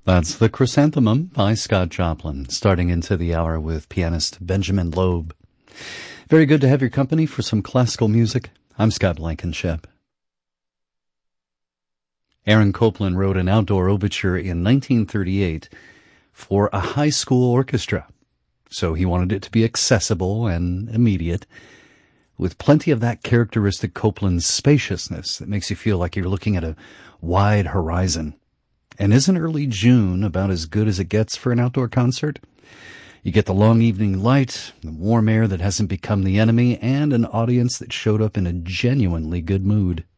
That's The Chrysanthemum by Scott Joplin, starting into the hour with pianist Benjamin Loeb. Very good to have your company for some classical music. I'm Scott Blankenship. Aaron Copland wrote an outdoor overture in 1938 for a high school orchestra, so he wanted it to be accessible and immediate, with plenty of that characteristic Copland spaciousness that makes you feel like you're looking at a wide horizon. And isn't early June about as good as it gets for an outdoor concert? You get the long evening light, the warm air that hasn't become the enemy, and an audience that showed up in a genuinely good mood.